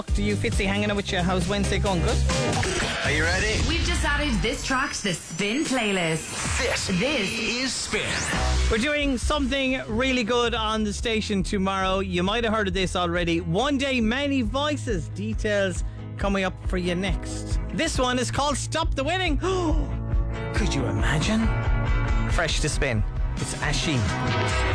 To you, Fitzy, hanging out with you. How's Wednesday going? Good? Are you ready? We've just added this track to the Spin playlist. This is Spin. We're doing something really good on the station tomorrow. You might have heard of this already. One Day, Many Voices. Details coming up for you next. This one is called Stop the Winning. Could you imagine? Fresh to Spin. It's Ashi.